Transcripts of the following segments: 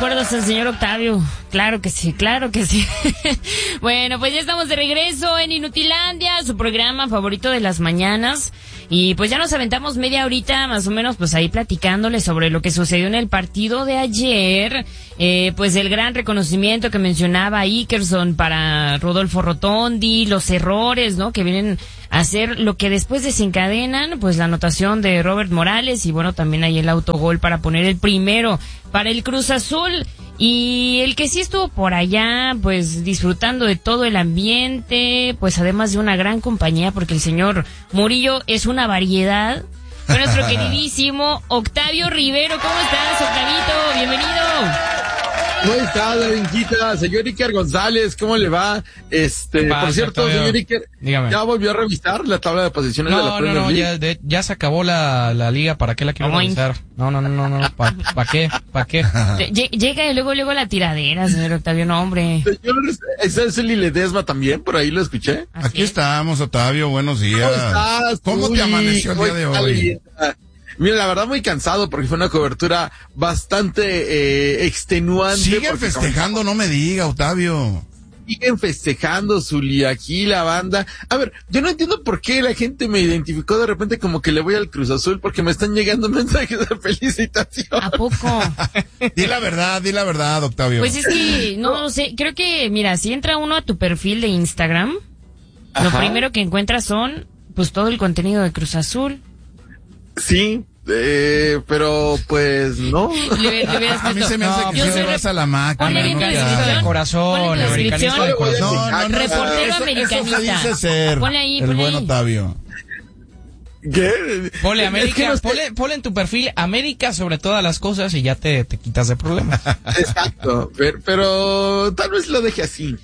recuerdos al señor Octavio. Claro que sí, claro que sí. Bueno, pues ya estamos de regreso en Inutilandia, su programa favorito de las mañanas. Y pues ya nos aventamos media horita más o menos pues ahí platicándoles sobre lo que sucedió en el partido de ayer. Pues el gran reconocimiento que mencionaba Ikerson para Rodolfo Rotondi, los errores, ¿no? Que vienen a hacer lo que después desencadenan pues la anotación de Robert Morales y bueno, también ahí el autogol para poner el primero para el Cruz Azul. Y el que sí estuvo por allá, pues disfrutando de todo el ambiente, pues además de una gran compañía, porque el señor Murillo es una variedad, fue nuestro queridísimo Octavio Rivero. ¿Cómo estás, Octavito? Bienvenido. ¿Cómo está, Darinquita? Señor Iker González, ¿cómo le va? Por cierto, Octavio, señor Iker, dígame. ¿ya volvió a revisar la tabla de posiciones de la Premier League? ya se acabó la liga, ¿para qué la quiero revisar? No, ¿para qué? Llega y luego la tiradera, señor Octavio, no, hombre. Señor, ¿ese es el Ledesma también? Por ahí lo escuché. Aquí estamos, Octavio, buenos días. ¿Cómo estás? ¿Cómo te amaneció el día de hoy? Mira, la verdad muy cansado porque fue una cobertura bastante extenuante. Siguen festejando, no me diga, Octavio. Siguen festejando, Zuli, aquí la banda. A ver, yo no entiendo por qué la gente me identificó de repente como que le voy al Cruz Azul, porque me están llegando mensajes de felicitación. ¿A poco? Di la verdad, Octavio. Pues es que, no sé, creo que, mira, si entra uno a tu perfil de Instagram, lo primero que encuentras son, pues todo el contenido de Cruz Azul. Sí, pero pues no. A mí se me hace que se vas a la máquina. Americanista de corazón, americanista de corazón. No, reportero americanista. Eso se dice ser Ponle ahí, el buen Octavio. ¿Qué? Ponle América, Es que no sé. ponle en tu perfil América sobre todas las cosas y ya te quitas de problemas. Exacto, pero tal vez lo deje así.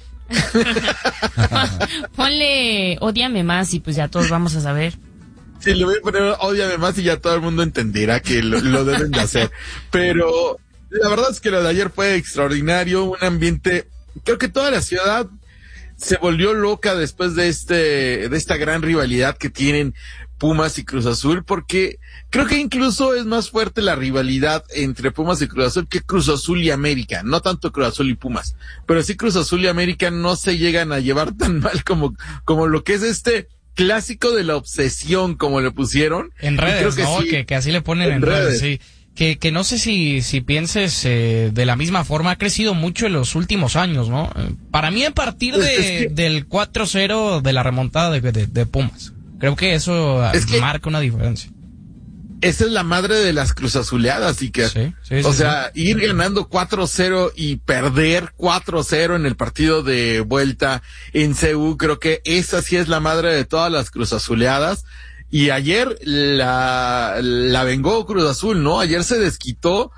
Ponle ódiame más y pues ya todos vamos a saber. Sí, le voy a poner ódiame más y ya todo el mundo entenderá que lo deben de hacer. Pero la verdad es que lo de ayer fue extraordinario, un ambiente, creo que toda la ciudad se volvió loca después de esta gran rivalidad que tienen Pumas y Cruz Azul, porque creo que incluso es más fuerte la rivalidad entre Pumas y Cruz Azul que Cruz Azul y América, no tanto Cruz Azul y Pumas, pero sí Cruz Azul y América no se llegan a llevar tan mal como lo que es clásico de la obsesión, como le pusieron. En redes, ¿no? Sí, que así le ponen en redes, sí. Que no sé si pienses de la misma forma, ha crecido mucho en los últimos años, ¿no? Para mí a partir del 4-0 de la remontada de Pumas. Creo que eso marca una diferencia. Esa es la madre de las cruzazuleadas, y que, sí, ir ganando 4-0 y perder 4-0 en el partido de vuelta en CU, creo que esa sí es la madre de todas las cruzazuleadas. Y ayer la vengó Cruz Azul, ¿no? Ayer se desquitó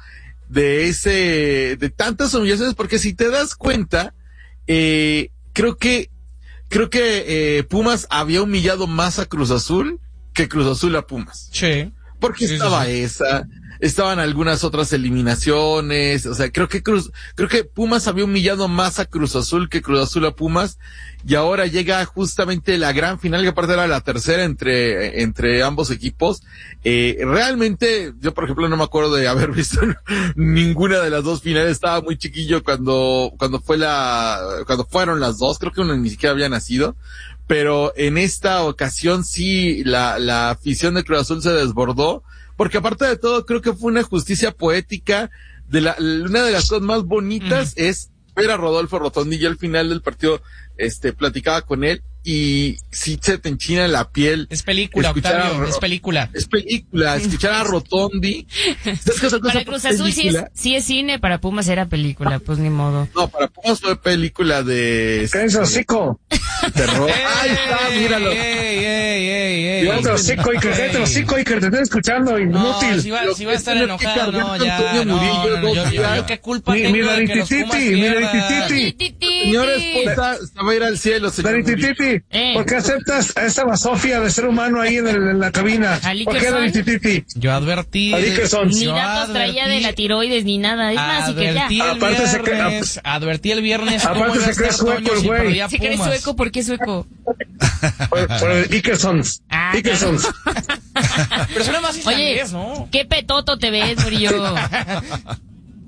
de tantas humillaciones, porque si te das cuenta, creo que Pumas había humillado más a Cruz Azul que Cruz Azul a Pumas. Sí. Porque estaban algunas otras eliminaciones, o sea, creo que Pumas había humillado más a Cruz Azul que Cruz Azul a Pumas, y ahora llega justamente la gran final, que aparte era la tercera entre ambos equipos. Realmente, yo por ejemplo no me acuerdo de haber visto ninguna de las dos finales, estaba muy chiquillo cuando fueron las dos, creo que uno ni siquiera había nacido. Pero en esta ocasión sí, la afición de Cruz Azul se desbordó, porque aparte de todo creo que fue una justicia poética. Una de las cosas más bonitas es ver a Rodolfo Rotondi. Y al final del partido platicaba con él y sí se te enchina la piel. Es película, Octavio, es película. Es película, escuchar a Rotondi. Para Cruz Azul sí es cine, para Pumas era película, pues ni modo. No, para Pumas fue película de... ¡Cállate hocico! Terror. ¡Ahí está, míralo! ¡Cállate hocico, Iker! ¡Cállate hocico, Iker! ¡Te estoy escuchando, inútil! No, si va a estar enojado, no, ya, yo qué culpa tengo de que los Pumas pierdan. Señores, se va a ir al cielo, señor. Daritititi, ¿por qué aceptas a esa basofia de ser humano ahí en la cabina? ¿Por qué, Daritititi? Yo advertí. Ni datos traía de la tiroides ni nada. Es más, y que ya. Advertí el viernes. Aparte se cree sueco el güey. ¿Se cree sueco? ¿Por qué sueco? Por el Ikersons. Ikersons. Pero suena más islandés, ¿no? Qué petoto te ves, Murillo.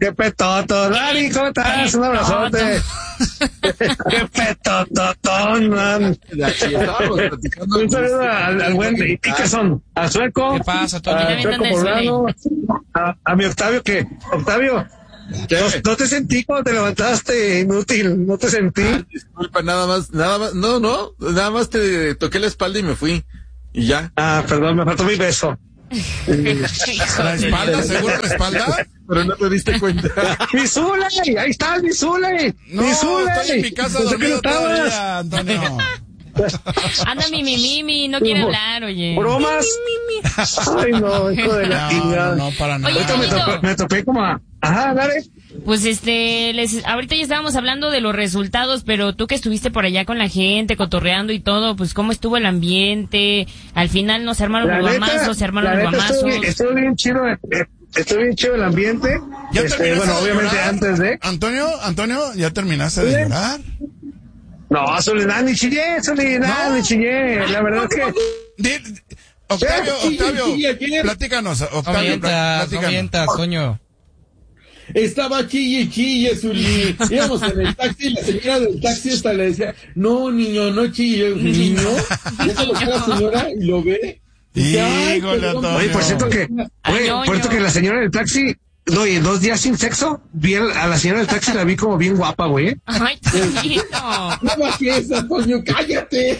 qué petoto, Dani, ¿cómo estás? Un abrazote. Qué petototón, man. Un saludo al buen, ¿y qué son? Al Sueco. ¿Qué pasa, Toño? Al Sueco Poblano, a mi Octavio, que, Octavio, no te sentí cuando te levantaste, inútil, no te sentí. Disculpa, nada más te toqué la espalda y me fui. Y ya. Perdón, me faltó mi beso. ¿La espalda? ¿Seguro la espalda? Pero no te diste cuenta. ¡Mi Zule! ¡Ahí está, mi Zule! No, ¡Mi Zule! estoy en mi casa dormido todavía, Antonio. Anda mi, no quiere hablar, oye. ¿Bromas? Ay, no, hijo de la chingada. No, para nada. Oye, Ahorita me topé como a... Ajá, dale. Pues ahorita ya estábamos hablando de los resultados, pero tú que estuviste por allá con la gente, cotorreando y todo, pues cómo estuvo el ambiente, al final no se armaron los guamazos, se armaron los guamazos. Estuvo bien chido, el ambiente. Bueno, obviamente antes de... Antonio, ¿ya terminaste de llorar? No, Soledad, ni chillé, ni chillé. La verdad es que... Octavio, platícanos, Octavio, no mientas, Toño. Estaba chille, Zuli. Íbamos en el taxi, la señora del taxi hasta le decía, no, niño, no chille, niño. Y eso lo ve la señora y lo ve. Híjole, Antonio. Oye, por cierto que la señora del taxi, no, y 2 días sin sexo, vi a la señora del taxi, la vi como bien guapa, güey. Ay, Toñito. No bajes, Antonio, cállate.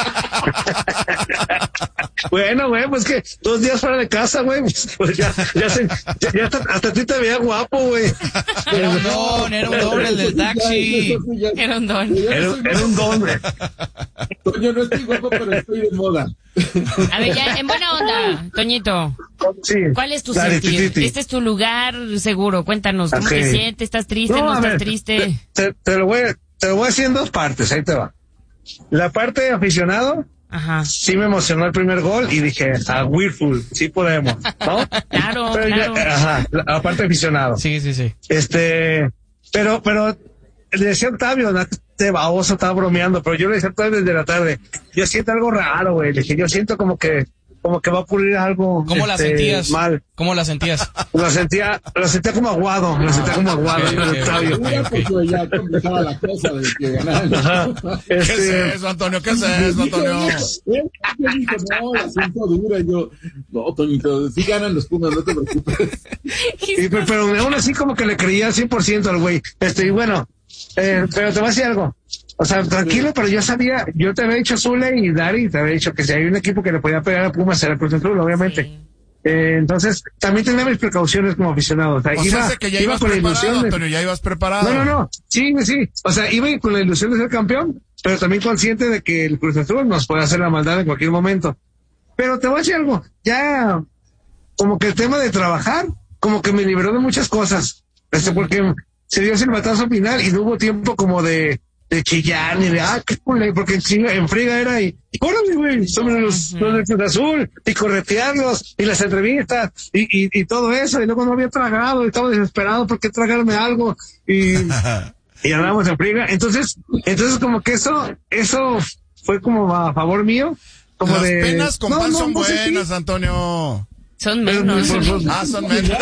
Bueno, güey, pues que 2 días fuera de casa, güey, pues ya hasta a ti te veía guapo, güey. Era un don el del taxi. Era un don. Era un don, güey. Toño, no estoy guapo, pero estoy de moda. A ver, ya, en buena onda, Toñito. Sí. ¿Cuál es tu sentir? Este es tu lugar seguro. Cuéntanos, ¿cómo te sientes? ¿Estás triste? ¿No estás triste? Te lo voy a decir en 2 partes, ahí te va. La parte de aficionado, ajá, sí me emocionó el primer gol y dije, Whirlpool, sí podemos, ¿no? Claro, pero claro. La parte de aficionado. Sí. Pero le decía a Octavio, este baboso estaba bromeando, pero yo le decía a Octavio desde la tarde, yo siento algo raro, güey. Le dije, yo siento como que va a ocurrir algo. ¿Cómo la sentías? Mal. ¿Cómo la sentías? Lo sentía como aguado, Octavio. Porque ya complicaba la cosa de que ganaran. ¿Qué es eso, Antonio? No, la siento dura. Yo, no, Toñito, sí ganan los Pumas, no te preocupes. Pero aún así como que le creía 100% al güey. Y bueno, pero te voy a decir algo. O sea, tranquilo, pero yo te había dicho Zule y Dari, te había dicho que si hay un equipo que le podía pegar a Pumas era Cruz Azul, obviamente. Sí. Entonces, también tenía mis precauciones como aficionado. O sea, iba con la ilusión de... Antonio, ya ibas preparado. No. Sí. O sea, iba con la ilusión de ser campeón, pero también consciente de que el Cruz Azul nos puede hacer la maldad en cualquier momento. Pero te voy a decir algo, ya como que el tema de trabajar, como que me liberó de muchas cosas. Porque se dio ese batazo final y no hubo tiempo como de chillar ni de qué culé, porque en friga era y órale, güey, sobre los del Cruz Azul y corretearlos y las entrevistas y todo eso, y luego no había tragado y estaba desesperado porque tragarme algo y andábamos en friga. Entonces como que eso fue como a favor mío, como las de penas con pan son buenas, Antonio. Son menos. Son menos.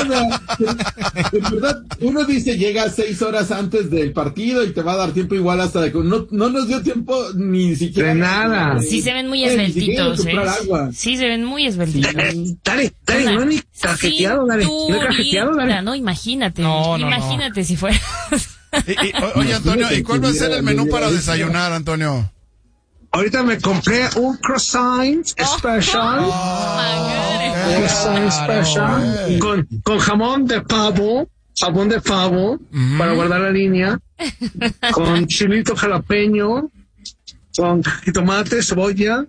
En verdad, uno dice llega 6 horas antes del partido y te va a dar tiempo igual hasta de... No nos dio tiempo ni siquiera... De nada. Sí se ven muy esbeltitos, Sí se ven muy esbeltitos. Dale, no ni cajeteado, dale. No cajeteado, dale. No, imagínate. Imagínate si fuera... Oye, Antonio, ¿y cuál va a ser el menú para desayunar, Antonio? Ahorita me compré un croissant special. Con jamón de pavo, para guardar la línea, con chilito jalapeño, con jitomate, cebolla,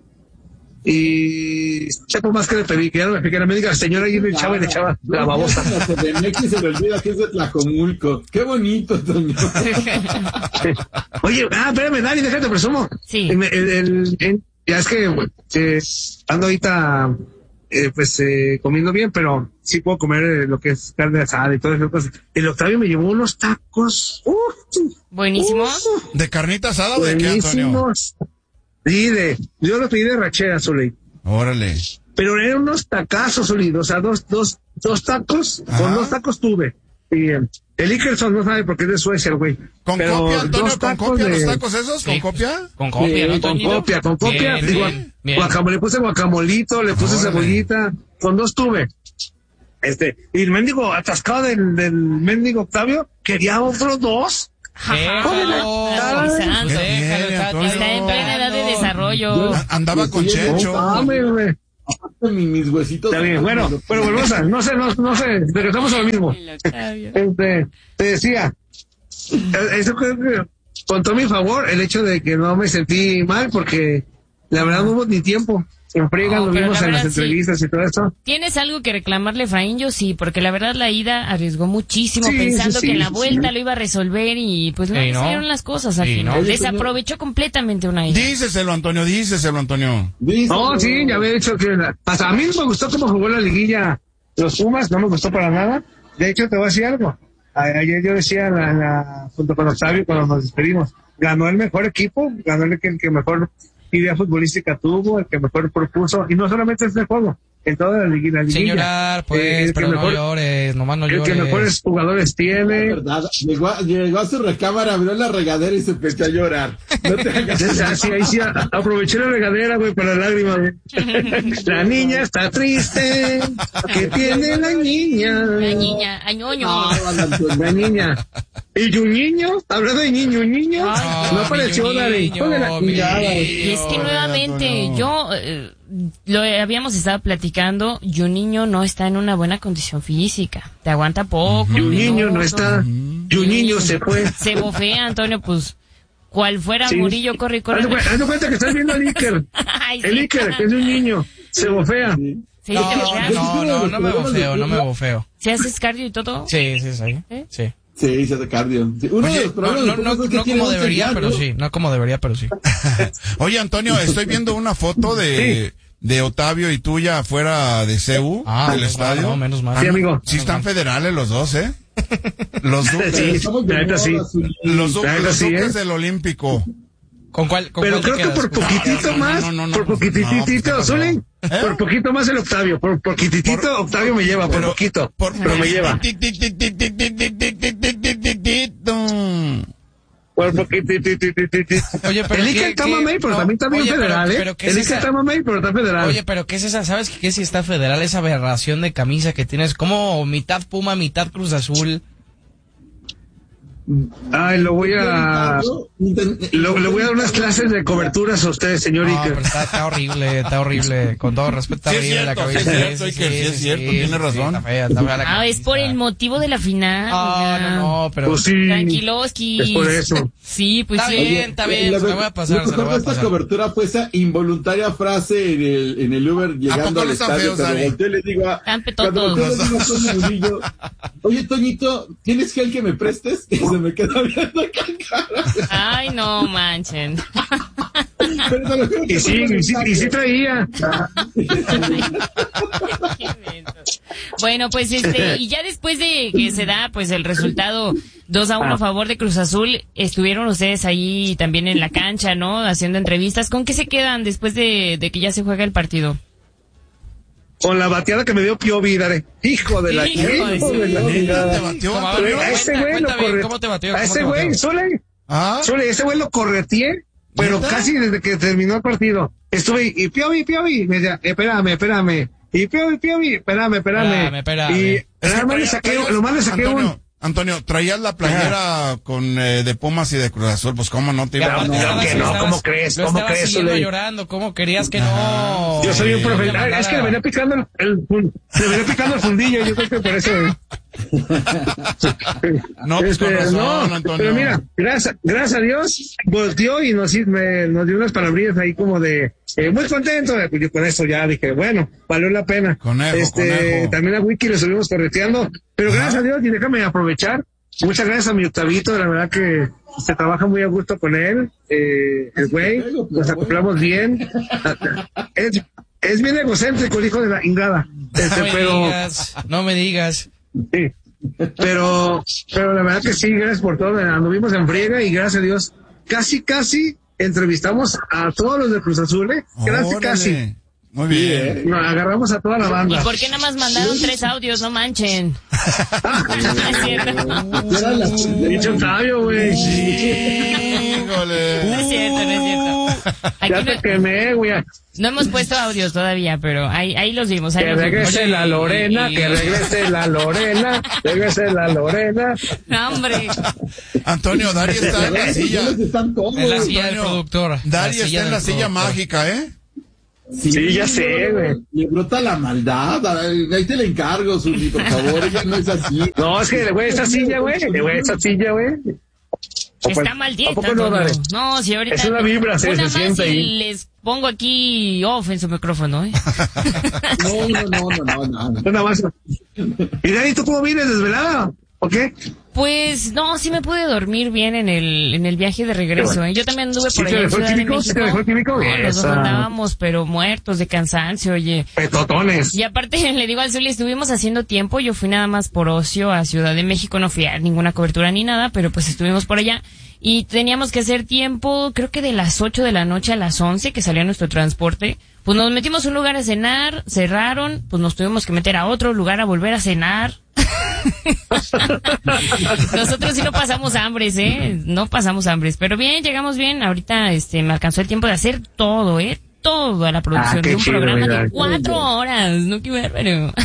y chapo más que le pedí, que ya no me piqué, me diga, señora, y le echaba la babosa. Se me olvida que es de Tlajomulco. Qué bonito, Toño. Oye, espérame, Dani, déjate presumo. Sí. Ya es que ando ahorita comiendo bien, pero sí puedo comer lo que es carne asada y todas esas cosas. El Octavio me llevó unos tacos. Buenísimos. ¿De carnita asada o de qué, Antonio? Sí, yo los pedí de rachera, Zuli. Órale. Pero eran unos tacazos, Zuli, o sea, dos tacos, con 2 tacos tuve. El Ikerson no sabe porque es de Suecia, el güey. ¿Con Pero copia, Antonio? dos ¿Con tacos copia de- los tacos esos? ¿Con copia? Con copia, ¿no, Con Toñito? copia. Bien, Digo, bien. le puse guacamolito, le puse Órale. cebollita, con 2 tuve. Y el mendigo atascado del mendigo Octavio, quería otros 2. Déjalo, Ay, déjalo, ¿qué tiene, Antonio? Está en plena edad de desarrollo. Andaba con Checho. Mames, güey. Mis huesitos. Está bien, bueno, pero volvemos a, no sé, regresamos a lo mismo. Te decía, eso creo que contó mi favor el hecho de que no me sentí mal porque la verdad no hubo ni tiempo. En friega No, lo pero vimos la en las verdad, sí. entrevistas y todo eso. ¿Tienes algo que reclamarle, Efraín? Yo sí, porque la verdad la ida arriesgó muchísimo Sí, pensando sí, que en la sí, vuelta sí. lo iba a resolver y pues no Sí, le ¿no? salieron las cosas al Sí, final. ¿no? Desaprovechó completamente una ida. Díceselo, Antonio, díceselo, Antonio. No, sí, ya había dicho que hasta a mí no me gustó cómo jugó la liguilla los Pumas, no me gustó para nada. De hecho, te voy a decir algo. Ayer yo decía junto con Octavio cuando nos despedimos, ganó el mejor equipo, ganó el que mejor idea futbolística tuvo, el que mejor propuso, y no solamente este juego, en toda la liguilla. Sin llorar, pues, el que pero no mejor- llores, nomás no el llores. que mejores jugadores tiene. ¿Verdad? Llegó a su recámara, abrió la regadera y se empezó a llorar. No te hagas. Sí, ahí sí, aproveché la regadera, güey, para lágrimas, güey. La niña está triste, ¿qué tiene la niña? La niña, añoño. La niña. ¿Y un niño? Hablando de niño, un niño. Ay, No apareció la de hijo de la mi chingada, niño. güey. Y es que nuevamente, Antonio. yo lo habíamos estado platicando, Juninho no está en una buena condición física. Te aguanta poco. Y un niño no minutos. está. Y un niño se fue. Se bofea, Antonio, pues, cual fuera Sí. Murillo, corre y corre. Haz de cuenta que estás viendo al Iker. Ay, sí. El Iker, que es un niño. Se bofea. Sí, te bofeas. No me bofeo. ¿Si haces cardio y todo? Sí, sí. ¿Eh? Sí. Sí, se hace cardio. Sí, uno de Oye, los problemas no como debería, pero sí. No como debería, pero sí. Oye, Antonio, estoy viendo una foto de Otavio y tuya afuera de CEU, del menos estadio. mal, no, menos mal. Sí, amigo. Sí están federales los dos, ¿eh? Los duques. Sí, la neta sí. Los La neta sí, duques ¿eh? del Olímpico. ¿Con cuál Pero te creo que quedas? por poquitito No, más, no, por pues, ¿qué poquitito, pasó? Zuli, por poquito más el Octavio, por poquitito Por- Octavio me lleva, por poquito, pero me lleva. Por poquitito. Oye, pero El Iker está mamey, pero también está bien federal, ¿eh? pero ¿qué El es Iker esa? está mamey, pero está federal. Oye, pero ¿qué es esa? ¿Sabes qué si está federal esa aberración de camisa que tienes? Como mitad Puma, mitad Cruz Azul. Ay, le voy a dar unas clases de coberturas a ustedes, señor No, Iker. pero está horrible. Con todo respeto, está Sí es horrible la cierto, cabeza. sí es cierto, Iker, sí es cierto, tiene razón. Está fea la Ah, es camisa. por el motivo de la final. No, pero... Pues sí, Tranquiloski. es por eso. Sí, pues Está sí. bien, está bien, se la voy a pasar, se la voy a Esta pasar. cobertura fue esa involuntaria frase en el Uber llegando poco al no están estadio, feos, pero Dani? volteo y le digo Están cuando volteo petotos. le digo a Toño Murillo, oye, Toñito, ¿tienes gel que me prestes? Y se me queda viendo acá en cara. Ay, no manchen. Pero te lo juro que Y sí, y sí traía. Bueno, pues y ya después de que se da pues el resultado 2-1 a favor de Cruz Azul, estuvieron ustedes ahí también en la cancha, ¿no? Haciendo entrevistas. ¿Con qué se quedan después de que ya se juega el partido? Con la bateada que me dio Piovi, Dare. Hijo de la Hijo de chingada. su- ¿Te batió? ¿Cómo? Pero a ese güey lo Cuenta bien, corre. ¿cómo te batió? A ¿Cómo ese te güey, ¿Ah? Sole, ese güey lo correteé, pero ¿Neta? casi desde que terminó el partido. Estuve, y Piovi, me decía, espérame. Y Piovi, espérame. Espérame. Y Es que nada más le traía- saqué, traías- lo más le saqué Antonio, traías la playera con de Pumas y de Cruz Azul, pues cómo no te iba a aparte no, estabas- que no, estabas- ¿cómo crees? Lo ¿Cómo estabas crees, siguiendo Zule? llorando, ¿cómo querías que no? Yo soy un te profesional. mandara- Es que le venía picando le venía picando el fundillo, yo creo que por eso. No, pues con razón, Antonio. Pero mira, gracias a Dios, volteó y nos dio unas palabrillas ahí como de, muy contento. Pues yo con eso ya dije, bueno, valió la pena. Conejo. También a Wiki le estuvimos correteando, pero gracias a Dios, y déjame aprovechar. Muchas gracias a mi Octavito, la verdad que se trabaja muy a gusto con él, el güey, nos acoplamos bien. Es bien egocéntrico el hijo de la ingada. No me digas. Sí. Pero la verdad que sí, gracias por todo. Anduvimos en friega y gracias a Dios, casi entrevistamos a todos los de Cruz Azul, Órale. Muy bien. Nos agarramos a toda la banda. ¿Y por qué nada más mandaron 3 audios? No manchen. No es cierto. Dicho Octavio, güey. Híjole. No es cierto. Aquí Ya te quemé, güey. no hemos puesto audios todavía, pero ahí los vimos. Ahí Que los vimos. regrese la Lorena, que regrese la Lorena, regrese la Lorena. No, hombre. Antonio, Dari está en la silla. Están cómodos. En la silla del Antonio, productor. Dari La está en la del silla productor. mágica, ¿eh? Sí, ya sé, güey. Le brota la maldad. Ahí te le encargo, Zuli, por favor. Ella no es así. No, es que, güey, esta silla, güey. Está maldita, ¿A poco no, Antonio. Dari? No, si ahorita... Es una vibra, se más siente y ahí. les pongo aquí off en su micrófono, ¿eh? No. Nada más. Y Dani, ¿tú cómo vienes desvelada? ¿O qué? Pues, no, sí me pude dormir bien en el viaje de regreso, ¿eh? Yo también anduve por ¿Sí allá te en dejó el Ciudad de químico? México. ¿Sí te dejó el químico? No, los dos Esa. andábamos, pero muertos de cansancio, oye. Petotones. Y aparte, le digo al Zuli, estuvimos haciendo tiempo, yo fui nada más por ocio a Ciudad de México, no fui a ninguna cobertura ni nada, pero pues estuvimos por allá. Y teníamos que hacer tiempo, creo que de las 8 de la noche a las 11, que salía nuestro transporte. Pues nos metimos a un lugar a cenar, cerraron, pues nos tuvimos que meter a otro lugar a volver a cenar. Nosotros sí no pasamos hambres, no pasamos hambres, pero bien, llegamos bien. Ahorita me alcanzó el tiempo de hacer todo, todo a la producción qué de un chido, programa mira. de 4 horas, no, qué bárbaro.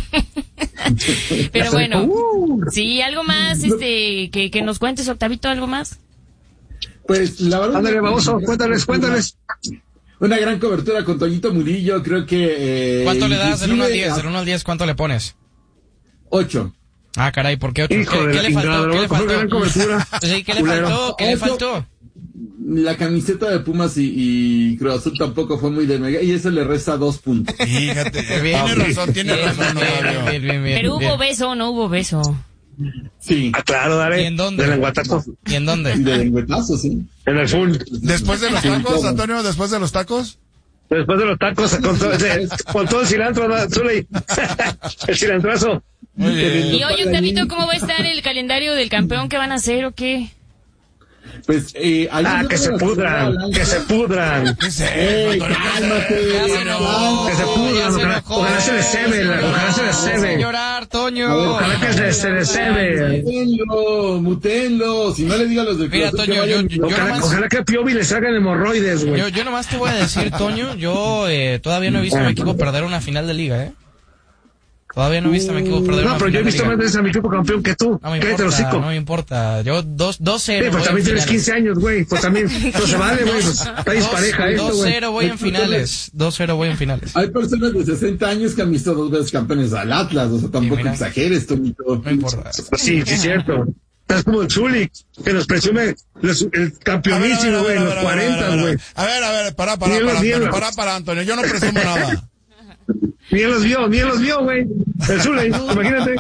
Pero bueno, sí, algo más, que nos cuentes, Octavito, algo más. Pues la verdad. Ándale, baboso, cuéntales. Una gran cobertura con Toñito Murillo, creo que... ¿Cuánto le das del 1 al 10? inclusive, Del 1 al 10, ¿cuánto le pones? 8. Ah, caray, ¿por qué 8? Hijo de ¿Qué la le faltó? chingada, ¿Qué le fue gran faltó? cobertura. Sí, ¿qué le Culero. faltó? ¿Qué le faltó? La camiseta de Pumas y Cruz Azul tampoco fue muy de mega, y eso le resta 2 puntos. Fíjate, Bien. tiene razón, Octavio. Bien. Pero hubo beso, no hubo beso. Sí. Ah, claro, dale. ¿Y en dónde? De lenguatazo. ¿Y en dónde? De lengüetazo, sí. En el full. Después de los tacos, Antonio, después de los tacos. Después de los tacos, con todo el cilantro, ¿no? Zuli? El cilantrazo. Muy bien. Y oye, Octavito, ¿cómo va a estar el calendario del campeón? ¿Qué van a hacer o qué? Pues, Que se pudran. ¿Qué es eso, Antonio? Cálmate. Ya se enojó. Que se pudran, Ya se ojalá- enojó. ojalá se les cebe, ojalá se les cebe. Sin llorar, Toño. Ojalá que se les cebe. Mutenlo. Si no le digo a los del Mira, Cruz Azul que Toño, vayan- yo nomás- Ojalá que a Piovi le salgan hemorroides, güey. Yo nomás te voy a decir, Toño, yo todavía no he visto a mi equipo perder una final de liga, ¿eh? Todavía no he visto a mi equipo perder No, una pero yo he final de visto liga. más veces a mi equipo campeón que tú. No me Cállate los importa, hocico. no me importa. Yo 2-0. Sí, pues también tienes 15 años, güey. Pues también, no se vale, güey. Pues, está dispareja esto, güey. 2-0 voy en finales. 2-0 voy en finales. Hay personas de 60 años que han visto 2 veces campeones al Atlas, o sea, tampoco mira. exageres, Toñito. No importa. Sí, sí, cierto. Estás como el Zuli, que nos presume el campeonísimo, güey, en los 40, güey. A ver, para, Nielo. Antonio, yo no presumo nada. Ni él los vio, güey. El Zuli, imagínate.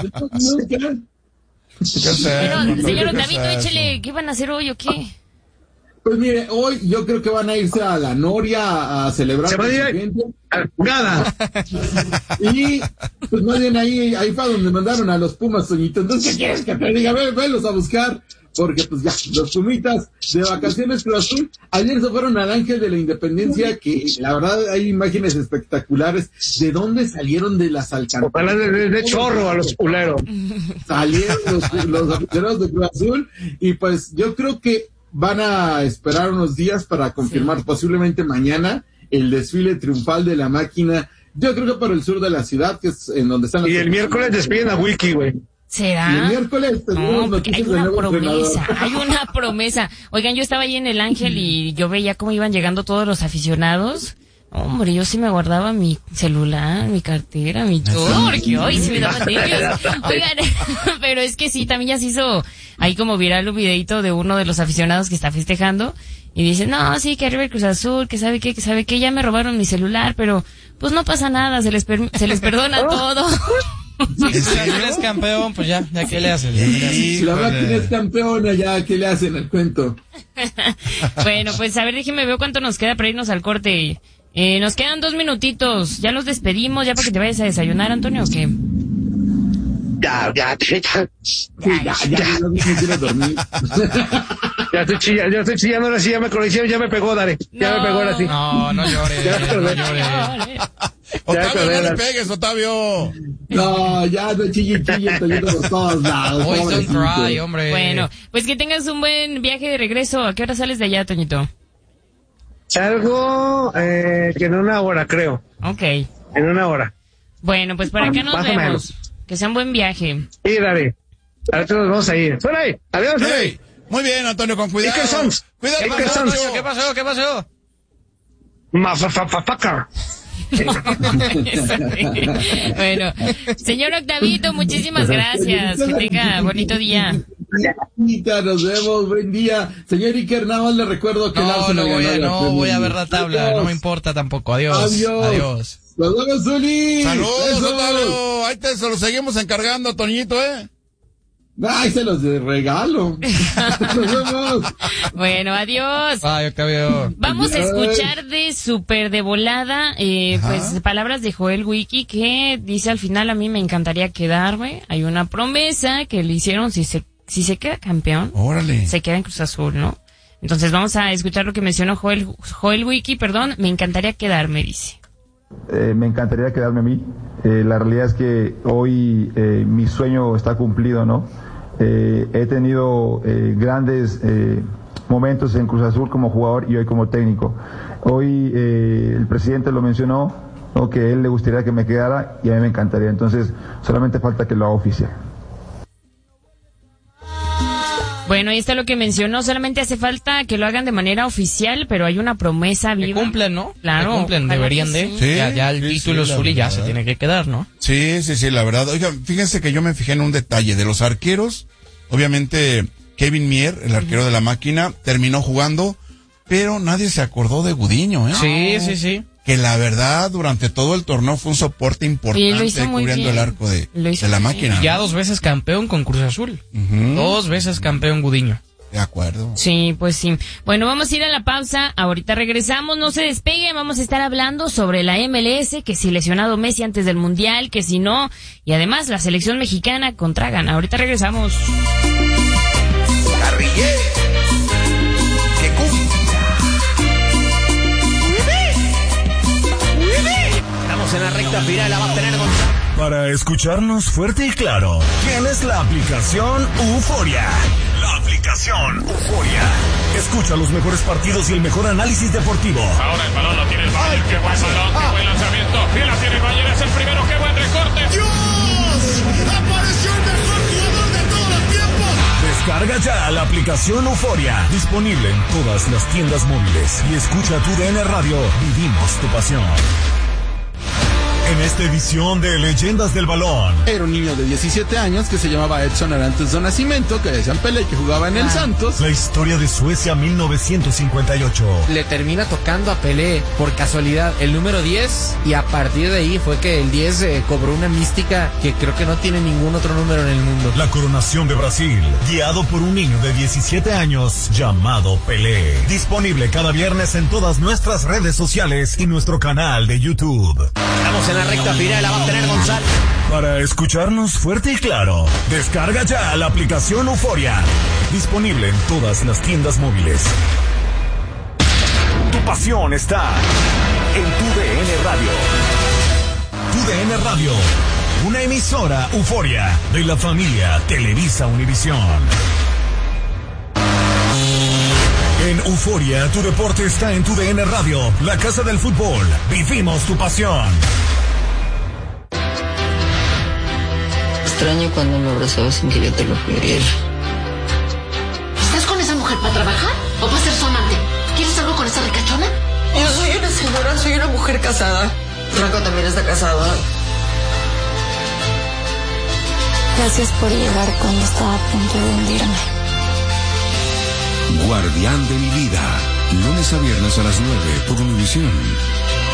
¿Qué es Bueno, eso? señor ¿Qué es Octavito, eso? échele, ¿qué van a hacer hoy o qué? Pues mire, hoy yo creo que van a irse a la Noria a celebrar. Se van a ir con su gente. a jugada. Y pues más bien ahí fue donde mandaron a los Pumas, Toñito. Entonces, ¿qué quieres que te diga? Velos a buscar. Porque pues ya, los Pumitas de vacaciones Cruz Azul, ayer se fueron al Ángel de la Independencia, que la verdad hay imágenes espectaculares. ¿De dónde salieron de las alcantarillas? Ojalá de chorro a los culeros. Salieron los aficionados de Cruz Azul, y pues yo creo que van a esperar unos días para confirmar posiblemente mañana el desfile triunfal de la máquina. Yo creo que para el sur de la ciudad, que es en donde están. Y el miércoles despiden a Wiki, güey. ¿Será? Y el miércoles tenemos No, porque hay noticias del una nuevo promesa, entrenador. hay una promesa. Oigan, yo estaba ahí en el Ángel y yo veía cómo iban llegando todos los aficionados. Hombre, yo sí me guardaba mi celular, mi cartera, mi todo, porque hoy sí me daba nervios. Oigan, pero es que sí, también ya se hizo ahí como viral un videito de uno de los aficionados que está festejando y dice, no, sí, que arriba el Cruz Azul, que sabe qué, ya me robaron mi celular, pero pues no pasa nada, se les perdona todo. Si eres campeón, pues ya qué le haces. Si la máquina es campeona, ya, ¿qué le hacen al cuento? Bueno, pues a ver, déjeme ver cuánto nos queda para irnos al corte. Nos quedan 2 minutitos. Ya los despedimos, ya para que te vayas a desayunar, Antonio, ¿o qué? Ya. Ya, no quiero dormir. Ya estoy chillando, ahora sí, ya me corrigieron, ya me pegó, Dare. Ya me pegó ahora sí. No llores, no llores. Octavio, no le pegues, Octavio. No, ya no chille, Toñito por todos lados. Boys don't cry, hombre. Bueno, pues que tengas un buen viaje de regreso. ¿A qué hora sales de allá, Toñito? Salgo que en 1 hora, creo. Ok. En 1 hora. Bueno, pues para acá nos Más o vemos. menos. Que sea un buen viaje. Sí, Dare. Ahorita nos vamos a ir. ¡Fuera ahí! ¡Adiós, Hey, muy bien, Antonio, con cuidado. Iker Sons. Cuidado, Iker Sons. ¿Qué pasó? Mafafafafaca. Bueno, señor Octavito, muchísimas gracias. Que tenga bonito día. Nos vemos, buen día. Señor Iker, nada más le recuerdo que no voy a ver la tabla, Adiós. no me importa tampoco. Adiós. Nos vemos, Zuli. Saludos, Octavio. Ahí se lo seguimos encargando, Toñito, Ay, se los regalo. Nos vemos. Bueno, adiós. Ay, Octavio. Vamos a escuchar de súper de volada, pues palabras de Joel Wiki, que dice al final: a mí me encantaría quedarme. Hay una promesa que le hicieron, si se queda campeón, Órale. se queda en Cruz Azul, ¿no? Entonces vamos a escuchar lo que mencionó Joel Wiki, me encantaría quedarme, dice. Me encantaría quedarme a mí. La realidad es que hoy mi sueño está cumplido, ¿no? He tenido grandes momentos en Cruz Azul como jugador y hoy como técnico. Hoy el presidente lo mencionó, ¿no? Que él le gustaría que me quedara y a mí me encantaría. Entonces solamente falta que lo haga oficial. Bueno, ahí está lo que mencionó, solamente hace falta que lo hagan de manera oficial, pero hay una promesa viva. Que cumplen, ¿no? Claro. Que cumplen, deberían de. Sí. Ya el título azul y ya se tiene que quedar, ¿no? Sí, la verdad. Oiga, fíjense que yo me fijé en un detalle de los arqueros. Obviamente, Kevin Mier, el arquero de la Máquina, terminó jugando, pero nadie se acordó de Gudiño, Sí. Que la verdad, durante todo el torneo fue un soporte importante cubriendo el arco de la Máquina. Ya 2 veces campeón con Cruz Azul. 2 veces campeón Gudiño. De acuerdo. Sí, pues sí. Bueno, vamos a ir a la pausa. Ahorita regresamos. No se despeguen. Vamos a estar hablando sobre la MLS, que si lesionado Messi antes del Mundial, que si no. Y además la selección mexicana contra Ghana. Ahorita regresamos. Carrillé. Que estamos en la recta final. La va a tener Gonzalo. Para escucharnos fuerte y claro, tienes la aplicación Euforia. La aplicación Euforia. Escucha los mejores partidos y el mejor análisis deportivo. Ahora el balón lo tiene el Bayern. Qué buen balón, qué buen lanzamiento. Y la tiene el Bayern, es el primero. Qué buen recorte. ¡Dios! ¡Apareció el mejor jugador de todos los tiempos! Descarga ya la aplicación Euforia. Disponible en todas las tiendas móviles. Y escucha tu DN Radio. Vivimos tu pasión. En esta edición de Leyendas del Balón. Era un niño de 17 años que se llamaba Edson Arantes do Nascimento, que decían Pelé, que jugaba en el Santos. La historia de Suecia 1958. Le termina tocando a Pelé por casualidad el número 10 y a partir de ahí fue que el 10 cobró una mística que creo que no tiene ningún otro número en el mundo. La coronación de Brasil, guiado por un niño de 17 años llamado Pelé. Disponible cada viernes en todas nuestras redes sociales y nuestro canal de YouTube. Estamos en la recta final, la va a tener Gonzalo. Para escucharnos fuerte y claro, descarga ya la aplicación Euforia. Disponible en todas las tiendas móviles. Tu pasión está en tu DN Radio. Tu DN Radio, una emisora Euforia de la familia Televisa Univisión. En Euforia, tu deporte está en tu DN Radio, la casa del fútbol. Vivimos tu pasión. Extraño cuando me abrazabas sin que yo te lo pidiera. ¿Estás con esa mujer para trabajar o para ser su amante? ¿Quieres algo con esa ricachona? Yo soy una señora, soy una mujer casada. Franco también está casado. Gracias por llegar cuando estaba a punto de hundirme. Guardián de mi vida. Lunes a viernes a las 9 por Univisión.